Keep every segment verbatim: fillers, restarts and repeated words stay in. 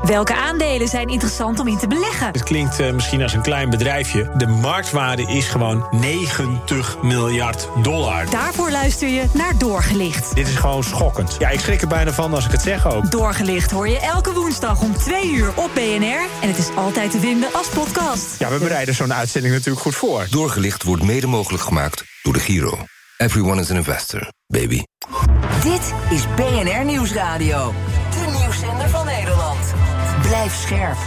Welke aandelen zijn interessant om in te beleggen? Het klinkt uh, misschien als een klein bedrijfje. De marktwaarde is gewoon negentig miljard dollar. Daarvoor luister je naar Doorgelicht. Dit is gewoon schokkend. Ja, ik schrik er bijna van als ik het zeg ook. Doorgelicht hoor je elke woensdag om twee uur op B N R. En het is altijd te vinden als podcast. Ja, we bereiden zo'n uitzending natuurlijk goed voor. Doorgelicht wordt mede mogelijk gemaakt door de Giro. Everyone is an investor, baby. Dit is B N R Nieuwsradio. De nieuwszender van Nederland. Blijf scherp.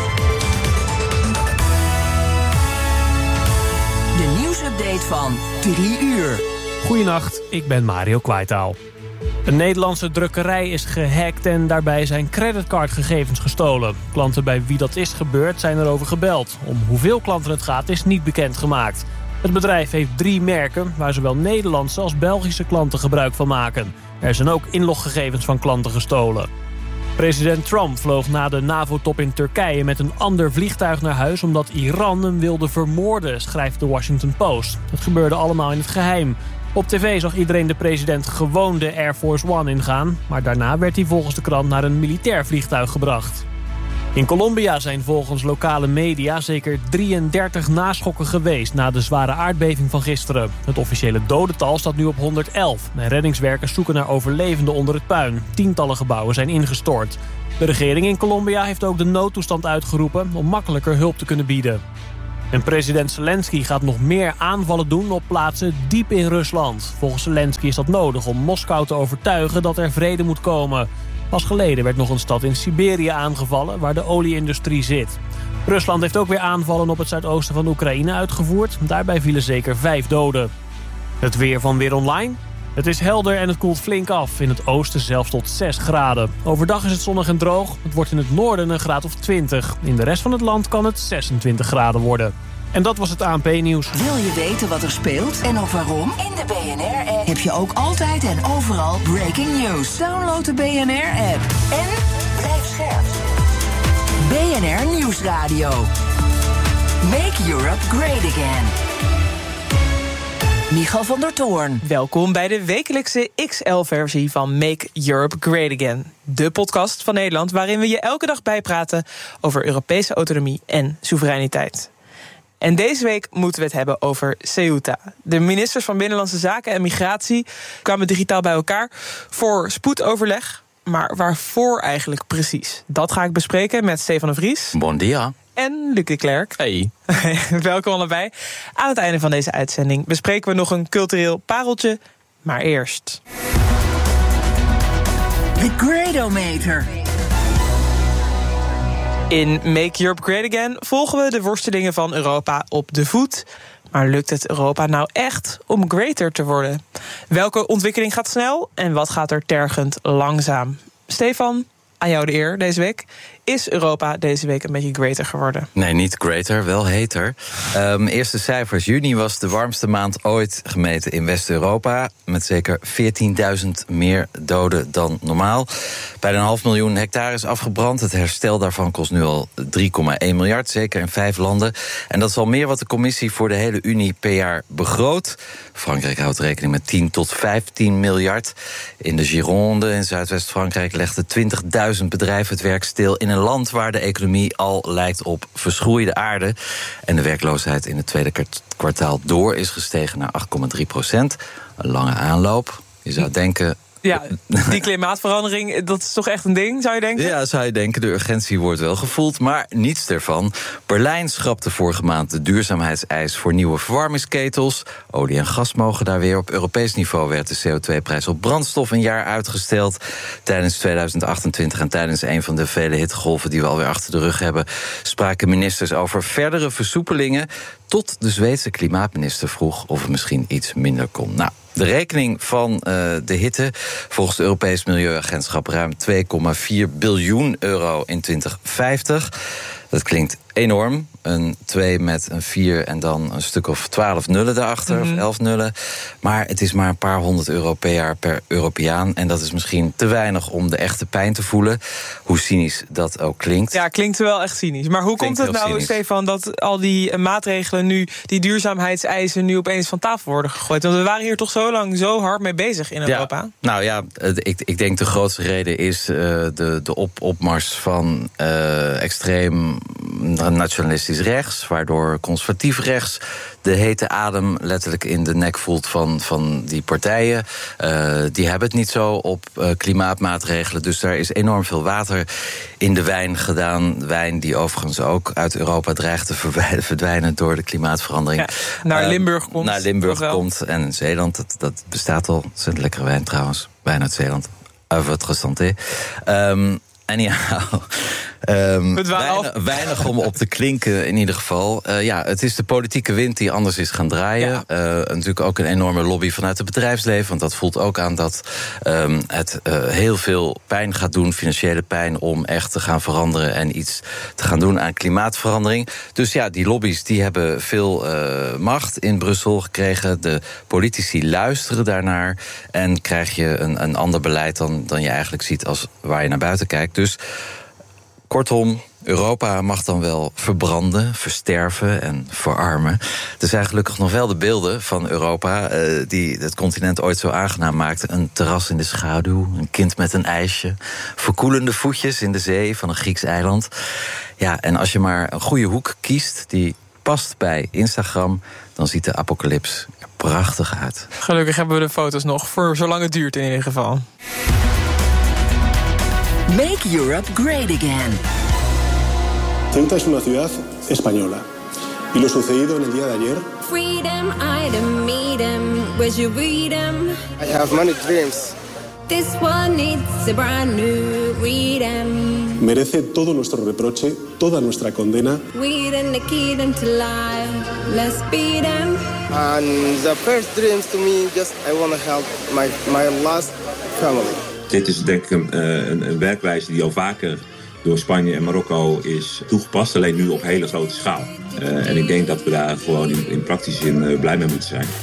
De nieuwsupdate van drie uur. Goedenacht, ik ben Mario Kwaitaal. Een Nederlandse drukkerij is gehackt en daarbij zijn creditcardgegevens gestolen. Klanten bij wie dat is gebeurd zijn erover gebeld. Om hoeveel klanten het gaat is niet bekendgemaakt. Het bedrijf heeft drie merken waar zowel Nederlandse als Belgische klanten gebruik van maken. Er zijn ook inloggegevens van klanten gestolen. President Trump vloog na de NAVO-top in Turkije met een ander vliegtuig naar huis omdat Iran hem wilde vermoorden, schrijft de Washington Post. Het gebeurde allemaal in het geheim. Op tv zag iedereen de president gewoon de Air Force One ingaan, maar daarna werd hij volgens de krant naar een militair vliegtuig gebracht. In Colombia zijn volgens lokale media zeker drieëndertig naschokken geweest na de zware aardbeving van gisteren. Het officiële dodental staat nu op honderdelf. En reddingswerkers zoeken naar overlevenden onder het puin. Tientallen gebouwen zijn ingestort. De regering in Colombia heeft ook de noodtoestand uitgeroepen om makkelijker hulp te kunnen bieden. En president Zelensky gaat nog meer aanvallen doen op plaatsen diep in Rusland. Volgens Zelensky is dat nodig om Moskou te overtuigen dat er vrede moet komen. Pas geleden werd nog een stad in Siberië aangevallen waar de olieindustrie zit. Rusland heeft ook weer aanvallen op het zuidoosten van Oekraïne uitgevoerd. Daarbij vielen zeker vijf doden. Het weer van Weer Online. Het is helder en het koelt flink af. In het oosten zelfs tot zes graden. Overdag is het zonnig en droog. Het wordt in het noorden een graad of twintig. In de rest van het land kan het zesentwintig graden worden. En dat was het A N P-nieuws. Wil je weten wat er speelt en ook waarom? In de B N R-app heb je ook altijd en overal breaking news. Download de B N R-app en blijf scherp. B N R Nieuwsradio. Make Europe great again. Michal van der Toorn. Welkom bij de wekelijkse X L-versie van Make Europe Great Again. De podcast van Nederland waarin we je elke dag bijpraten over Europese autonomie en soevereiniteit. En deze week moeten we het hebben over Ceuta. De ministers van Binnenlandse Zaken en Migratie kwamen digitaal bij elkaar voor spoedoverleg. Maar waarvoor eigenlijk precies? Dat ga ik bespreken met Stefan de Vries. Bon dia. En Luc de Klerk. Hey. Welkom allebei. Aan het einde van deze uitzending bespreken we nog een cultureel pareltje. Maar eerst The Gradometer. In Make Europe Great Again volgen we de worstelingen van Europa op de voet. Maar lukt het Europa nou echt om greater te worden? Welke ontwikkeling gaat snel en wat gaat er tergend langzaam? Stefan, aan jou de eer deze week. Is Europa deze week een beetje greater geworden? Nee, niet greater, wel heter. Um, eerste cijfers. Juni was de warmste maand ooit gemeten in West-Europa. Met zeker veertienduizend meer doden dan normaal. Bijna een half miljoen hectare is afgebrand. Het herstel daarvan kost nu al drie komma één miljard, zeker in vijf landen. En dat is al meer wat de Commissie voor de hele Unie per jaar begroot. Frankrijk houdt rekening met tien tot vijftien miljard. In de Gironde in Zuidwest-Frankrijk legden twintigduizend bedrijven het werk stil in een land waar de economie al lijkt op verschroeide aarde. En de werkloosheid in het tweede kwartaal door is gestegen naar acht komma drie procent. Een lange aanloop. Je zou denken... Ja, die klimaatverandering, dat is toch echt een ding, zou je denken? Ja, zou je denken. De urgentie wordt wel gevoeld, maar niets ervan. Berlijn schrapte vorige maand de duurzaamheidseis voor nieuwe verwarmingsketels. Olie en gas mogen daar weer. Op Europees niveau werd de C O twee prijs op brandstof een jaar uitgesteld. Tijdens tweeduizend achtentwintig en tijdens een van de vele hittegolven die we alweer achter de rug hebben, spraken ministers over verdere versoepelingen, tot de Zweedse klimaatminister vroeg of het misschien iets minder kon. Nou, de rekening van uh, de hitte, volgens het Europees Milieuagentschap ruim twee komma vier biljoen euro in twintig vijftig. Dat klinkt enorm. Een twee met een vier en dan een stuk of twaalf nullen daarachter, mm-hmm. of elf nullen. Maar het is maar een paar honderd euro per jaar per Europeaan. En dat is misschien te weinig om de echte pijn te voelen. Hoe cynisch dat ook klinkt. Ja, klinkt wel echt cynisch. Maar hoe klinkt komt het nou, cynisch. Stefan, dat al die maatregelen nu, die duurzaamheidseisen nu opeens van tafel worden gegooid? Want we waren hier toch zo lang zo hard mee bezig in Europa? Ja, nou ja, ik, ik denk de grootste reden is uh, de, de op, opmars van uh, extreem nationalistisch rechts, waardoor conservatief rechts de hete adem letterlijk in de nek voelt van, van die partijen. Uh, die hebben het niet zo op uh, klimaatmaatregelen. Dus daar is enorm veel water in de wijn gedaan. Wijn die overigens ook uit Europa dreigt te verdwijnen door de klimaatverandering. Ja, naar Limburg komt. Uh, naar Limburg komt. En Zeeland, dat, dat bestaat al. Het is een lekkere wijn trouwens. Wijn uit Zeeland. À votre santé. Um, En ja, um, weinig, weinig om op te klinken in ieder geval. Uh, ja, het is de politieke wind die anders is gaan draaien. Ja. Uh, natuurlijk ook een enorme lobby vanuit het bedrijfsleven. Want dat voelt ook aan dat um, het uh, heel veel pijn gaat doen, financiële pijn, om echt te gaan veranderen en iets te gaan doen aan klimaatverandering. Dus ja, die lobby's die hebben veel uh, macht in Brussel gekregen. De politici luisteren daarnaar. En krijg je een, een ander beleid dan, dan je eigenlijk ziet als waar je naar buiten kijkt. Dus kortom, Europa mag dan wel verbranden, versterven en verarmen. Er zijn gelukkig nog wel de beelden van Europa uh, die het continent ooit zo aangenaam maakten. Een terras in de schaduw, een kind met een ijsje, verkoelende voetjes in de zee van een Grieks eiland. Ja, en als je maar een goede hoek kiest die past bij Instagram, dan ziet de apocalyps er prachtig uit. Gelukkig hebben we de foto's nog, voor zolang het duurt in ieder geval. Make Europe Great Again. Ceuta es una ciudad española. Y lo sucedido en el día de ayer. Freedom, I don't meet him. Where's your freedom? I have many dreams. This one needs a brand new freedom. Merece todo nuestro reproche, toda nuestra condena. We didn't key them to life. Let's beat them. And the first dreams to me, just I want to help my my last family. Dit is denk ik een, een, een werkwijze die al vaker door Spanje en Marokko is toegepast. Alleen nu op hele grote schaal. Uh, en ik denk dat we daar gewoon in, in praktische zin uh, blij mee moeten zijn.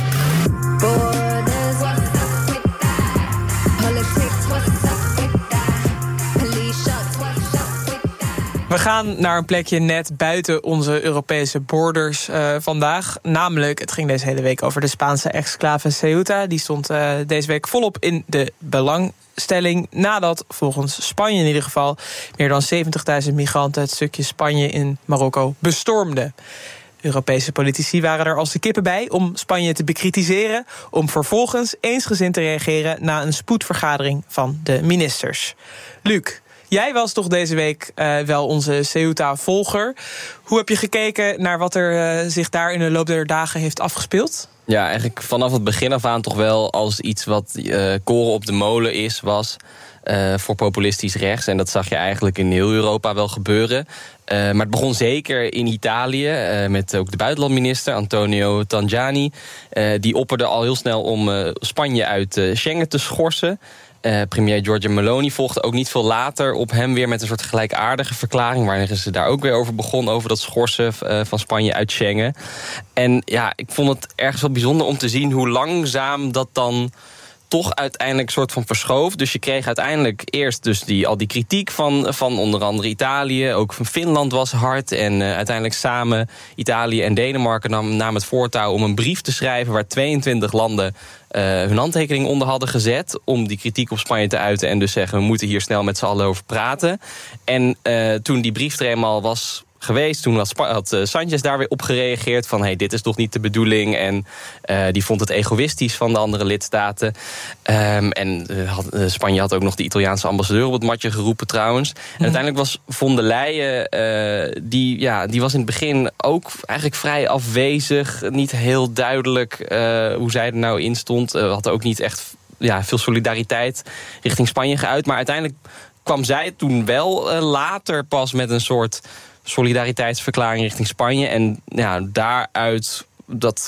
We gaan naar een plekje net buiten onze Europese borders uh, vandaag. Namelijk, het ging deze hele week over de Spaanse exclave Ceuta. Die stond uh, deze week volop in de belangstelling. Nadat volgens Spanje in ieder geval meer dan zeventigduizend migranten het stukje Spanje in Marokko bestormden. Europese politici waren er als de kippen bij om Spanje te bekritiseren, om vervolgens eensgezind te reageren na een spoedvergadering van de ministers. Luc, jij was toch deze week uh, wel onze Ceuta-volger. Hoe heb je gekeken naar wat er uh, zich daar in de loop der dagen heeft afgespeeld? Ja, eigenlijk vanaf het begin af aan toch wel als iets wat uh, koren op de molen is, was uh, voor populistisch rechts. En dat zag je eigenlijk in heel Europa wel gebeuren. Uh, maar het begon zeker in Italië, uh, met ook de buitenlandminister Antonio Tajani. Uh, die opperde al heel snel om uh, Spanje uit uh, Schengen te schorsen. Uh, premier Giorgia Meloni volgde ook niet veel later op hem weer met een soort gelijkaardige verklaring, waarin ze daar ook weer over begon, over dat schorsen uh, van Spanje uit Schengen. En ja, ik vond het ergens wel bijzonder om te zien hoe langzaam dat dan toch uiteindelijk soort van verschoof. Dus je kreeg uiteindelijk eerst dus die, al die kritiek van, van onder andere Italië. Ook van Finland was hard. En uh, uiteindelijk samen Italië en Denemarken nam, namen het voortouw om een brief te schrijven waar tweeëntwintig landen uh, hun handtekening onder hadden gezet om die kritiek op Spanje te uiten en dus zeggen, we moeten hier snel met z'n allen over praten. En uh, toen die brief er eenmaal was geweest, toen had, Sp- had uh, Sanchez daar weer op gereageerd van, hey, dit is toch niet de bedoeling. En uh, die vond het egoïstisch van de andere lidstaten. Um, en uh, had, uh, Spanje had ook nog de Italiaanse ambassadeur op het matje geroepen trouwens. Mm. En uiteindelijk was von der Leyen, uh, die, ja, die was in het begin ook eigenlijk vrij afwezig. Niet heel duidelijk uh, hoe zij er nou in stond. Uh, had ook niet echt ja, veel solidariteit richting Spanje geuit. Maar uiteindelijk kwam zij toen wel uh, later pas met een soort solidariteitsverklaring richting Spanje. En ja, daaruit dat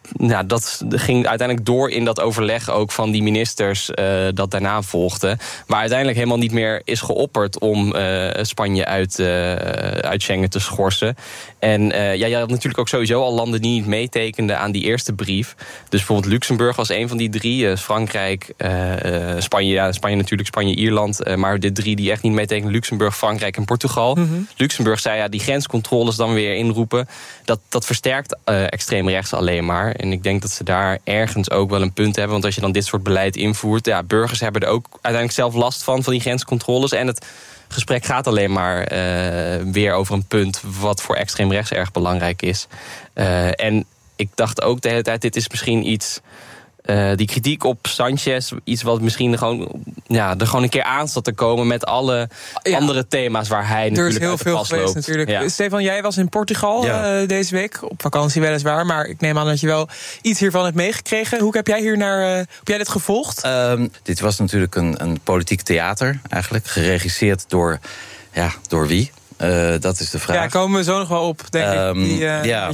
nou, dat ging uiteindelijk door in dat overleg ook van die ministers uh, dat daarna volgde. Waar uiteindelijk helemaal niet meer is geopperd om uh, Spanje uit, uh, uit Schengen te schorsen. En uh, ja, je had natuurlijk ook sowieso al landen die niet meetekenden aan die eerste brief. Dus bijvoorbeeld Luxemburg was een van die drie. Uh, Frankrijk, uh, uh, Spanje, ja, Spanje natuurlijk, Spanje, Ierland. Uh, maar de drie die echt niet meetekenden, Luxemburg, Frankrijk en Portugal. Mm-hmm. Luxemburg zei ja, die grenscontroles dan weer inroepen. Dat, dat versterkt uh, extreem rechts alleen maar. En ik denk dat ze daar ergens ook wel een punt hebben. Want als je dan dit soort beleid invoert, ja, burgers hebben er ook uiteindelijk zelf last van, van die grenscontroles. En het gesprek gaat alleen maar uh, weer over een punt wat voor extreem rechts erg belangrijk is. Uh, en ik dacht ook de hele tijd, dit is misschien iets, Uh, die kritiek op Sanchez, iets wat misschien gewoon, ja, er gewoon een keer aan zat te komen met alle ja. andere thema's waar hij er natuurlijk Er is heel uit de veel pas geweest loopt. natuurlijk. Ja. Stefan, jij was in Portugal ja. uh, deze week, op vakantie weliswaar, maar ik neem aan dat je wel iets hiervan hebt meegekregen. Hoe heb jij hier naar, uh, heb jij dit gevolgd? Um, dit was natuurlijk een, een politiek theater eigenlijk, geregisseerd door, ja, door wie? Uh, dat is de vraag. Ja, komen we zo nog wel op, denk um, ik. Die, uh, ja,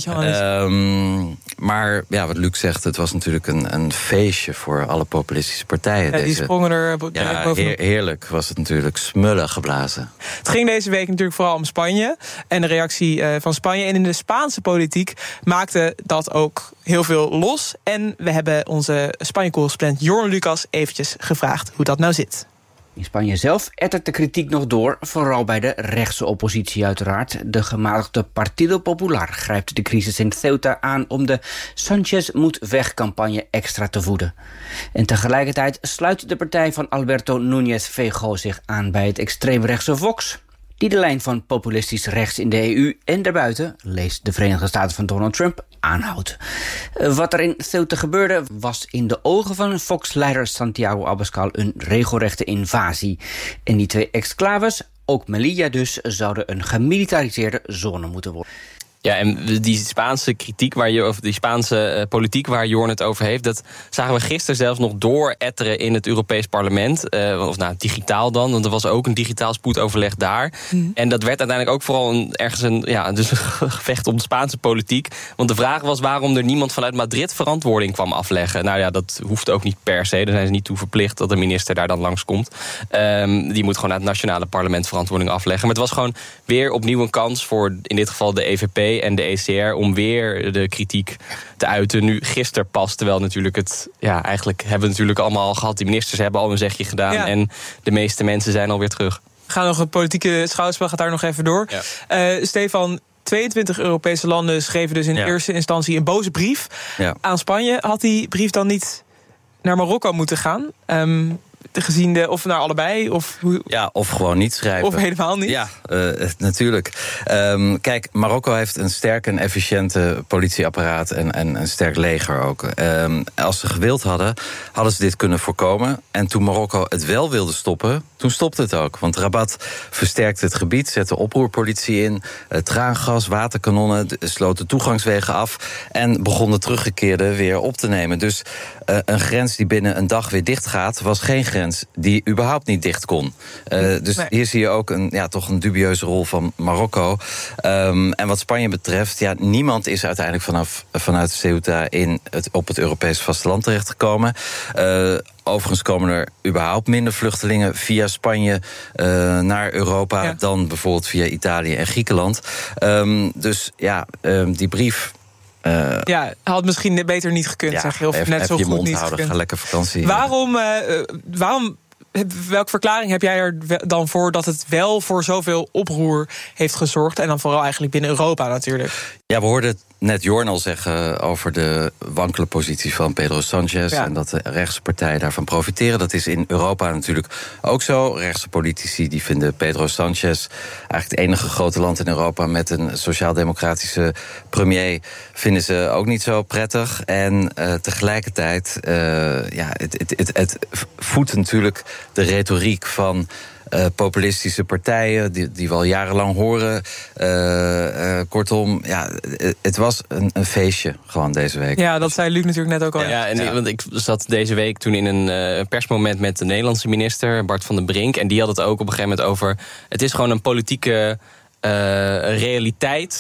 um, maar ja, wat Luc zegt, het was natuurlijk een, een feestje voor alle populistische partijen. Ja, deze, die sprongen er ja, bovenop. Heer, heerlijk was het natuurlijk, smullen geblazen. Het ging deze week natuurlijk vooral om Spanje en de reactie uh, van Spanje. En in de Spaanse politiek maakte dat ook heel veel los. En we hebben onze Spanje-correspondent Jorn Lucas eventjes gevraagd hoe dat nou zit. In Spanje zelf ettert de kritiek nog door, vooral bij de rechtse oppositie uiteraard. De gematigde Partido Popular grijpt de crisis in Ceuta aan om de Sanchez moet weg-campagne extra te voeden. En tegelijkertijd sluit de partij van Alberto Núñez Feijóo zich aan bij het extreemrechtse Vox, die de lijn van populistisch rechts in de E U en daarbuiten, lees de Verenigde Staten van Donald Trump, aanhoudt. Wat er in Ceuta gebeurde was in de ogen van Vox-leider Santiago Abascal een regelrechte invasie. En die twee exclaves, ook Melilla dus, zouden een gemilitariseerde zone moeten worden. Ja, en die Spaanse kritiek, waar je, of die Spaanse uh, politiek waar Jorn het over heeft, dat zagen we gisteren zelfs nog dooretteren in het Europees Parlement. Uh, of nou, digitaal dan, want er was ook een digitaal spoedoverleg daar. Mm. En dat werd uiteindelijk ook vooral een, ergens een, ja, dus een gevecht om de Spaanse politiek. Want de vraag was waarom er niemand vanuit Madrid verantwoording kwam afleggen. Nou ja, dat hoeft ook niet per se. Daar zijn ze niet toe verplicht dat de minister daar dan langskomt. Um, die moet gewoon uit het nationale parlement verantwoording afleggen. Maar het was gewoon weer opnieuw een kans voor in dit geval de E V P en de E C R om weer de kritiek te uiten. Nu gisteren pas, terwijl natuurlijk het, ja, eigenlijk hebben we natuurlijk allemaal al gehad. Die ministers hebben al een zegje gedaan ja. en de meeste mensen zijn alweer terug. We gaan nog het politieke schouwspel, gaat daar nog even door. Ja. Uh, Stefan, tweeëntwintig Europese landen schreven dus in ja. eerste instantie een boze brief ja. aan Spanje. Had die brief dan niet naar Marokko moeten gaan? Um, gezien de, of naar allebei? Of, ja, of gewoon niet schrijven. Of helemaal niet? Ja, uh, natuurlijk. Um, kijk, Marokko heeft een sterk en efficiënte politieapparaat en, en een sterk leger ook. Um, als ze gewild hadden, hadden ze dit kunnen voorkomen. En toen Marokko het wel wilde stoppen, toen stopte het ook. Want Rabat versterkte het gebied, zette oproerpolitie in, uh, traangas, waterkanonnen, sloot de toegangswegen af en begon de teruggekeerden weer op te nemen. Dus uh, een grens die binnen een dag weer dicht gaat, was geen grens die überhaupt niet dicht kon. Uh, dus nee. hier zie je ook een, ja, toch een dubieuze rol van Marokko. Um, en wat Spanje betreft, ja, niemand is uiteindelijk vanaf, vanuit Ceuta in het, op het Europese vasteland terechtgekomen. Uh, Overigens komen er überhaupt minder vluchtelingen via Spanje uh, naar Europa ja. dan bijvoorbeeld via Italië en Griekenland. Um, dus ja, um, die brief. Uh, ja, had misschien beter niet gekund, ja, zeg je. Of even, net even zo je goed mond niet houden, gekund. Ga lekker vakantie. Waarom, uh, waarom, welke verklaring heb jij er dan voor dat het wel voor zoveel oproer heeft gezorgd? En dan vooral eigenlijk binnen Europa natuurlijk. Ja, we hoorden net Jorn al zeggen over de wankele positie van Pedro Sanchez. Ja. En dat de rechtse partijen daarvan profiteren. Dat is in Europa natuurlijk ook zo. Rechtse politici die vinden Pedro Sanchez eigenlijk het enige grote land in Europa met een sociaal-democratische premier. Vinden ze ook niet zo prettig. En uh, tegelijkertijd, uh, ja, het, het, het, het voedt natuurlijk de retoriek van Uh, populistische partijen, die, die we al jarenlang horen. Uh, uh, kortom, ja, het, het was een, een feestje gewoon deze week. Ja, dat zei Luc natuurlijk net ook al. Ja, ja en ja. want ik zat deze week toen in een uh, persmoment met de Nederlandse minister, Bart van den Brink. En die had het ook op een gegeven moment over, het is gewoon een politieke uh, realiteit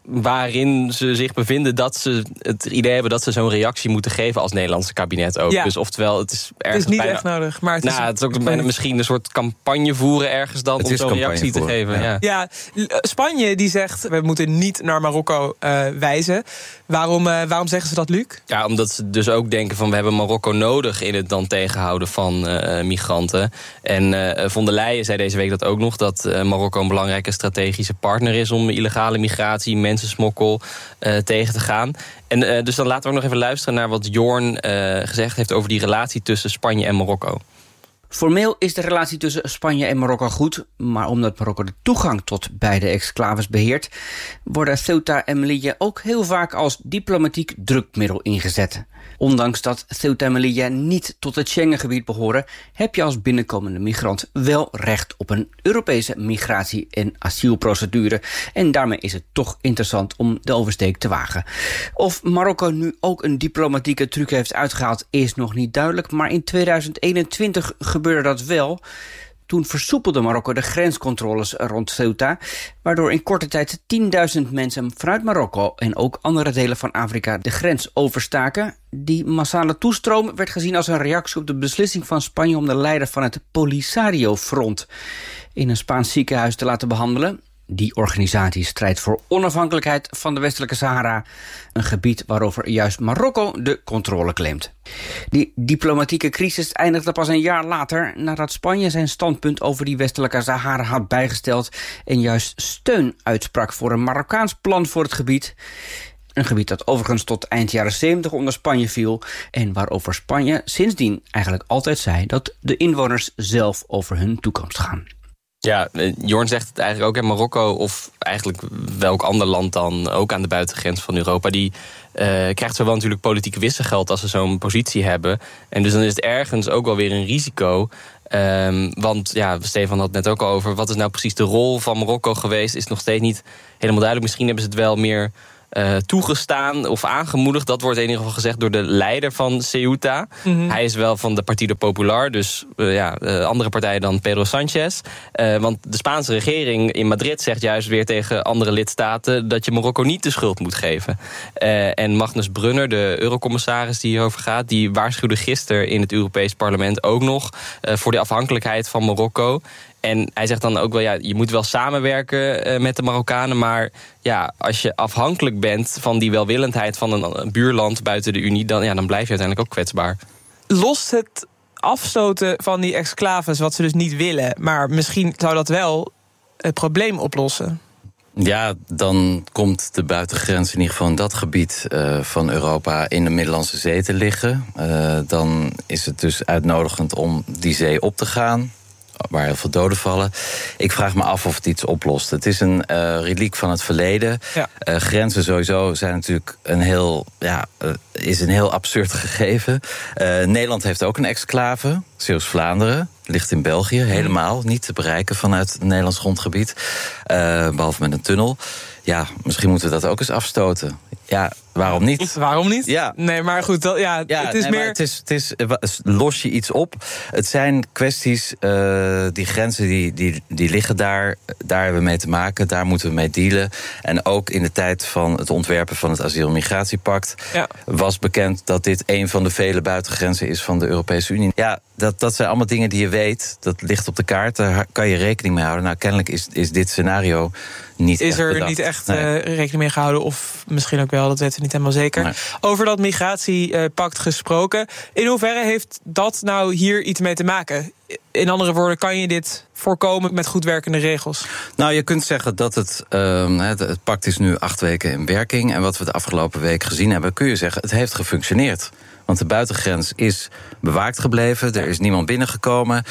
waarin ze zich bevinden dat ze het idee hebben dat ze zo'n reactie moeten geven als Nederlandse kabinet ook. Ja. Dus oftewel, het is ergens Het is niet bijna, echt nodig. Maar het, nou, is, het is ook bijna misschien een soort campagne voeren ergens dan Het om is zo'n reactie te campagne geven. voeren, Ja. Ja, Spanje die zegt, we moeten niet naar Marokko uh, wijzen. Waarom, uh, waarom zeggen ze dat, Luc? Ja, omdat ze dus ook denken van we hebben Marokko nodig in het dan tegenhouden van uh, migranten. En uh, von der Leyen zei deze week dat ook nog, dat uh, Marokko een belangrijke strategische partner is om illegale migratie, mensensmokkel uh, tegen te gaan. En uh, dus dan laten we ook nog even luisteren naar wat Jorn uh, gezegd heeft over die relatie tussen Spanje en Marokko. Formeel is de relatie tussen Spanje en Marokko goed, maar omdat Marokko de toegang tot beide exclaves beheert, worden Ceuta en Melilla ook heel vaak als diplomatiek drukmiddel ingezet. Ondanks dat Ceuta en Melilla niet tot het Schengengebied behoren, heb je als binnenkomende migrant wel recht op een Europese migratie- en asielprocedure. En daarmee is het toch interessant om de oversteek te wagen. Of Marokko nu ook een diplomatieke truc heeft uitgehaald is nog niet duidelijk, maar in tweeduizend eenentwintig gebeurde dat wel. Toen versoepelde Marokko de grenscontroles rond Ceuta, waardoor in korte tijd tienduizend mensen vanuit Marokko en ook andere delen van Afrika de grens overstaken. Die massale toestroom werd gezien als een reactie op de beslissing van Spanje om de leider van het Polisario-front in een Spaans ziekenhuis te laten behandelen. Die organisatie strijdt voor onafhankelijkheid van de westelijke Sahara, een gebied waarover juist Marokko de controle claimt. Die diplomatieke crisis eindigde pas een jaar later nadat Spanje zijn standpunt over die westelijke Sahara had bijgesteld en juist steun uitsprak voor een Marokkaans plan voor het gebied. Een gebied dat overigens tot eind jaren zeventig onder Spanje viel en waarover Spanje sindsdien eigenlijk altijd zei dat de inwoners zelf over hun toekomst gaan. Ja, Jorn zegt het eigenlijk ook. In Marokko, of eigenlijk welk ander land dan, ook aan de buitengrens van Europa, die uh, krijgt zowel natuurlijk politieke wissengeld als ze zo'n positie hebben. En dus dan is het ergens ook wel weer een risico. Um, want ja, Stefan had het net ook al over, wat is nou precies de rol van Marokko geweest, is nog steeds niet helemaal duidelijk. Misschien hebben ze het wel meer Uh, toegestaan of aangemoedigd. Dat wordt in ieder geval gezegd door de leider van Ceuta. Mm-hmm. Hij is wel van de Partido Popular, dus uh, ja, uh, andere partijen dan Pedro Sanchez. Uh, want de Spaanse regering in Madrid zegt juist weer tegen andere lidstaten dat je Marokko niet de schuld moet geven. Uh, en Magnus Brunner, de eurocommissaris die hierover gaat, die waarschuwde gisteren in het Europees Parlement ook nog uh, voor de afhankelijkheid van Marokko. En hij zegt dan ook wel, ja, je moet wel samenwerken uh, met de Marokkanen, maar ja, als je afhankelijk bent van die welwillendheid van een, een buurland buiten de Unie, dan, ja, dan blijf je uiteindelijk ook kwetsbaar. Lost het afstoten van die exclaves, wat ze dus niet willen, maar misschien zou dat wel het probleem oplossen? Ja, dan komt de buitengrens in ieder geval in dat gebied uh, van Europa in de Middellandse Zee te liggen. Uh, dan is het dus uitnodigend om die zee op te gaan, waar heel veel doden vallen. Ik vraag me af of het iets oplost. Het is een uh, reliek van het verleden. Ja. Uh, grenzen sowieso zijn natuurlijk een heel, ja, uh, is een heel absurd gegeven. Uh, Nederland heeft ook een exclave, Zeeuws-Vlaanderen. Ligt in België, helemaal niet te bereiken vanuit het Nederlands grondgebied. Uh, behalve met een tunnel. Ja, misschien moeten we dat ook eens afstoten. Ja, waarom niet? Waarom niet? Ja. Nee, maar goed, dat, ja, ja, het is nee, meer. Het is, het is, los je iets op. Het zijn kwesties, uh, die grenzen die, die, die liggen daar. Daar hebben we mee te maken, daar moeten we mee dealen. En ook in de tijd van het ontwerpen van het Asiel- en Migratiepact ja. was bekend dat dit een van de vele buitengrenzen is van de Europese Unie. Ja, dat, dat zijn allemaal dingen die je weet. Dat ligt op de kaart, daar kan je rekening mee houden. Nou, kennelijk is, is dit scenario niet is echt er bedacht. niet echt nee. uh, rekening mee gehouden, of misschien ook wel, dat weten we niet helemaal zeker. Nee. Over dat migratiepact gesproken. In hoeverre heeft dat nou hier iets mee te maken? In andere woorden, kan je dit voorkomen met goed werkende regels? Nou, je kunt zeggen dat het, uh, het, het pact is nu acht weken in werking. En wat we de afgelopen week gezien hebben, kun je zeggen, het heeft gefunctioneerd. Want de buitengrens is bewaakt gebleven. Er is niemand binnengekomen.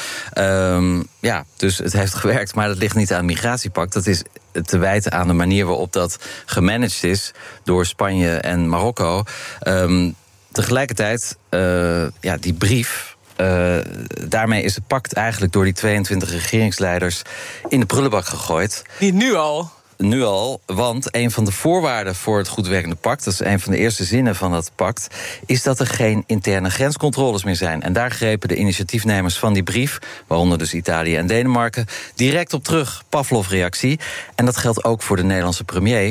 Um, ja, dus het heeft gewerkt. Maar dat ligt niet aan het migratiepact. Dat is te wijten aan de manier waarop dat gemanaged is door Spanje en Marokko. Um, tegelijkertijd, uh, ja, die brief, Uh, daarmee is het pact eigenlijk door die tweeëntwintig regeringsleiders in de prullenbak gegooid. Niet nu al? Nu al, want een van de voorwaarden voor het goed werkende pact, dat is een van de eerste zinnen van dat pact, is dat er geen interne grenscontroles meer zijn. En daar grepen de initiatiefnemers van die brief, waaronder dus Italië en Denemarken, direct op terug. Pavlov-reactie. En dat geldt ook voor de Nederlandse premier,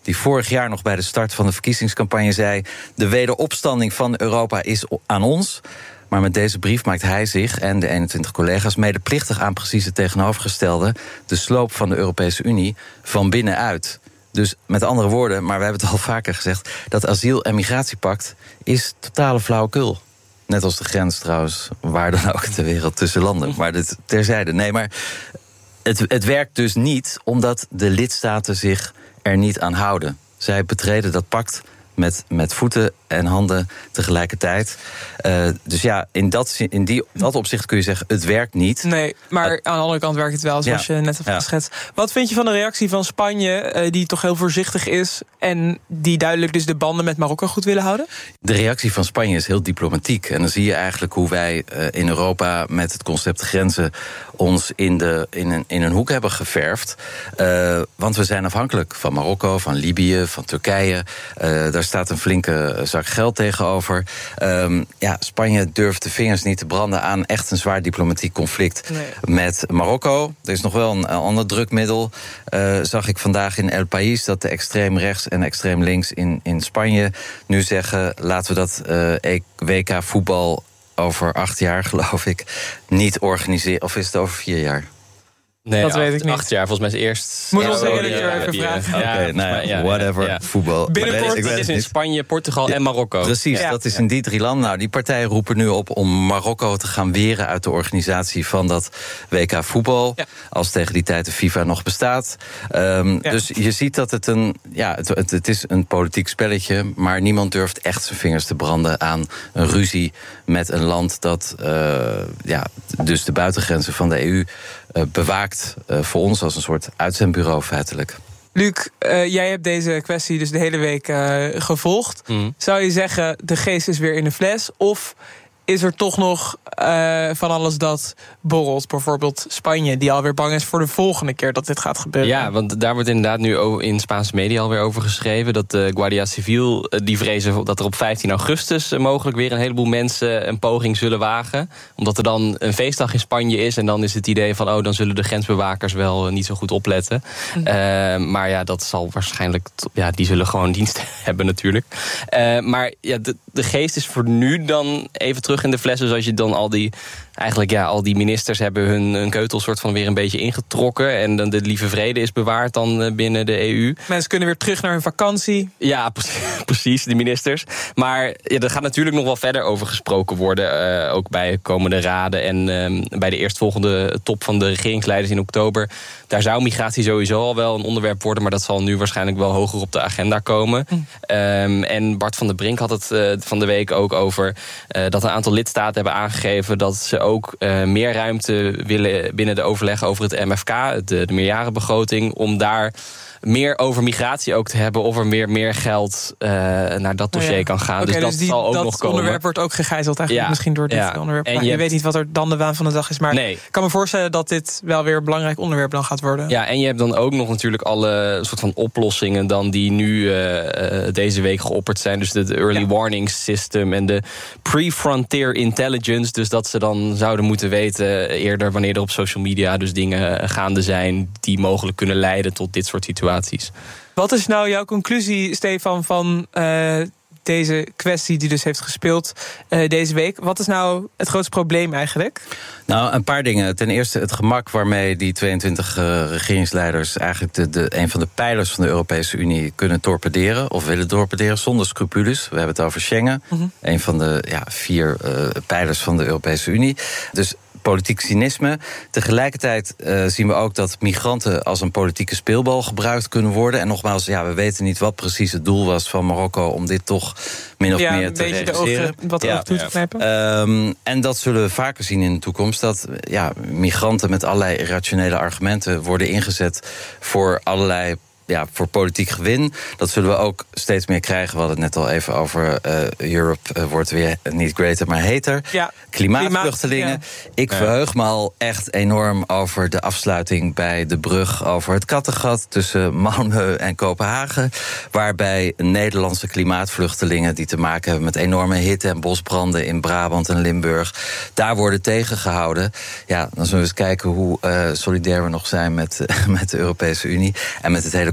die vorig jaar nog bij de start van de verkiezingscampagne zei: de wederopstanding van Europa is aan ons. Maar met deze brief maakt hij zich en de eenentwintig collega's medeplichtig aan precies het tegenovergestelde: de sloop van de Europese Unie van binnenuit. Dus met andere woorden, maar we hebben het al vaker gezegd, dat asiel- en migratiepact is totale flauwekul. Net als de grens trouwens, waar dan ook ter wereld tussen landen. Maar dit terzijde. Nee, maar het, het werkt dus niet omdat de lidstaten zich er niet aan houden. Zij betreden dat pact met, met voeten en handen tegelijkertijd. Uh, dus ja, in, dat, in die, dat opzicht kun je zeggen, het werkt niet. Nee, maar uh, aan de andere kant werkt het wel, zoals ja, je net hebt ja. geschetst. Wat vind je van de reactie van Spanje, uh, die toch heel voorzichtig is en die duidelijk dus de banden met Marokko goed willen houden? De reactie van Spanje is heel diplomatiek. En dan zie je eigenlijk hoe wij uh, in Europa met het concept grenzen ons in, de, in, een, in een hoek hebben geverfd. Uh, want we zijn afhankelijk van Marokko, van Libië, van Turkije. Uh, daar staat een flinke zak geld tegenover. Um, ja, Spanje durft de vingers niet te branden aan echt een zwaar diplomatiek conflict nee. met Marokko. Er is nog wel een, een ander drukmiddel. Uh, zag ik vandaag in El País dat de extreem rechts en extreem links in, in Spanje nu zeggen: laten we dat uh, W K voetbal over acht jaar, geloof ik, niet organiseren. Of is het over vier jaar? Nee, dat acht, weet ik niet. Acht jaar, volgens mij is eerst. Moet ons ja, even ja, even ja, vragen. Oké, okay, nou ja, ja, whatever, ja, ja. voetbal. Binnenkort, het is in Spanje, Portugal ja, en Marokko. Precies, ja. dat is in die drie landen. Nou, die partijen roepen nu op om Marokko te gaan weren uit de organisatie van dat W K voetbal. Ja. Als tegen die tijd de FIFA nog bestaat. Um, ja. Dus je ziet dat het een, ja, het, het, het is een politiek spelletje, maar niemand durft echt zijn vingers te branden aan een ruzie met een land dat uh, ja, dus de buitengrenzen van de E U uh, bewaakt uh, voor ons als een soort uitzendbureau feitelijk. Luc, uh, jij hebt deze kwestie dus de hele week uh, gevolgd. Mm. Zou je zeggen, de geest is weer in de fles? Of is er toch nog uh, van alles dat borrelt? Bijvoorbeeld Spanje, die alweer bang is voor de volgende keer dat dit gaat gebeuren. Ja, want daar wordt inderdaad nu in Spaanse media alweer over geschreven. Dat de Guardia Civil, die vrezen dat er op vijftien augustus mogelijk weer een heleboel mensen een poging zullen wagen. Omdat er dan een feestdag in Spanje is. En dan is het idee van, oh, dan zullen de grensbewakers wel niet zo goed opletten. Mm. Uh, maar ja, dat zal waarschijnlijk, ja, die zullen gewoon dienst hebben natuurlijk. Uh, maar ja, de, de geest is voor nu dan even terug in de fles. Dus als je dan al die, eigenlijk ja, al die ministers hebben hun, hun keutel soort van weer een beetje ingetrokken. En dan de lieve vrede is bewaard dan binnen de E U. Mensen kunnen weer terug naar hun vakantie. Ja, precies, die ministers. Maar ja, er gaat natuurlijk nog wel verder over gesproken worden. Uh, ook bij komende raden en um, bij de eerstvolgende top van de regeringsleiders in oktober. Daar zou migratie sowieso al wel een onderwerp worden, maar dat zal nu waarschijnlijk wel hoger op de agenda komen. Mm. Um, en Bart van der Brink had het uh, van de week ook over uh, dat een aantal lidstaten hebben aangegeven dat ze ook uh, meer ruimte willen binnen de overleggen over het M F K, de, de meerjarenbegroting, om daar meer over migratie ook te hebben, of er meer, meer geld uh, naar dat dossier oh ja. kan gaan. Okay, dus dat dus die, zal ook dat nog komen. Dat onderwerp wordt ook gegijzeld eigenlijk ja. misschien door dit ja. onderwerp. En je, je je hebt... weet niet wat er dan de waan van de dag is, maar nee. ik kan me voorstellen dat dit wel weer een belangrijk onderwerp dan gaat worden. Ja, en je hebt dan ook nog natuurlijk alle soort van oplossingen dan die nu uh, deze week geopperd zijn. Dus de early ja. warning system en de pre-frontier intelligence. Dus dat ze dan zouden moeten weten eerder wanneer er op social media dus dingen gaande zijn die mogelijk kunnen leiden tot dit soort situaties. Wat is nou jouw conclusie, Stefan, van uh, deze kwestie die dus heeft gespeeld uh, deze week? Wat is nou het grootste probleem eigenlijk? Nou, een paar dingen. Ten eerste het gemak waarmee die tweeëntwintig uh, regeringsleiders eigenlijk de, de, een van de pijlers van de Europese Unie kunnen torpederen of willen torpederen zonder scrupules. We hebben het over Schengen, mm-hmm. een van de ja, vier uh, pijlers van de Europese Unie. Dus politiek cynisme. Tegelijkertijd uh, zien we ook dat migranten als een politieke speelbal gebruikt kunnen worden. En nogmaals, ja, we weten niet wat precies het doel was van Marokko om dit toch min of ja, meer te regisseren. Ja, een beetje de ogen, wat ja. oog toe te knijpen. Um, en dat zullen we vaker zien in de toekomst. Dat ja, migranten met allerlei irrationele argumenten worden ingezet voor allerlei Ja, voor politiek gewin. Dat zullen we ook steeds meer krijgen. We hadden het net al even over uh, Europe uh, wordt weer niet greater, maar heter. Ja, Klimaatvluchtelingen. Klimaat, ja. Ik verheug me al echt enorm over de afsluiting bij de brug over het Kattegat tussen Malmö en Kopenhagen. Waarbij Nederlandse klimaatvluchtelingen die te maken hebben met enorme hitte en bosbranden in Brabant en Limburg, daar worden tegengehouden. Ja, dan zullen we eens kijken hoe uh, solidair we nog zijn met, uh, met de Europese Unie en met het hele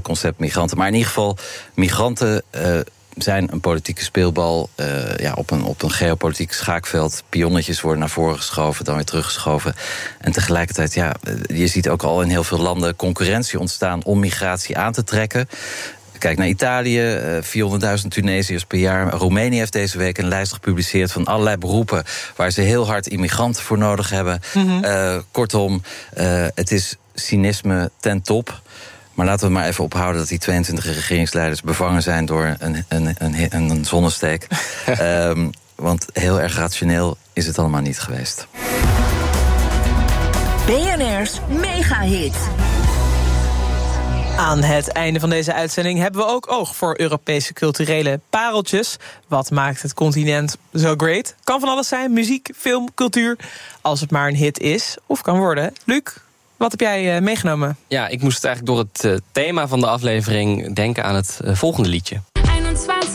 concept migranten. Maar in ieder geval, migranten uh, zijn een politieke speelbal uh, ja, op, een, op een geopolitiek schaakveld. Pionnetjes worden naar voren geschoven, dan weer teruggeschoven. En tegelijkertijd, ja, je ziet ook al in heel veel landen concurrentie ontstaan om migratie aan te trekken. Kijk naar Italië, vierhonderdduizend Tunesiërs per jaar. Roemenië heeft deze week een lijst gepubliceerd van allerlei beroepen waar ze heel hard immigranten voor nodig hebben. Mm-hmm. Uh, kortom, uh, het is cynisme ten top. Maar laten we maar even ophouden dat die tweeëntwintig regeringsleiders bevangen zijn door een, een, een, een zonnesteek. um, want heel erg rationeel is het allemaal niet geweest. B N R's Megahit. Aan het einde van deze uitzending hebben we ook oog voor Europese culturele pareltjes. Wat maakt het continent zo great? Kan van alles zijn, muziek, film, cultuur. Als het maar een hit is of kan worden. Luc, wat heb jij uh, meegenomen? Ja, ik moest eigenlijk door het uh, thema van de aflevering denken aan het uh, volgende liedje.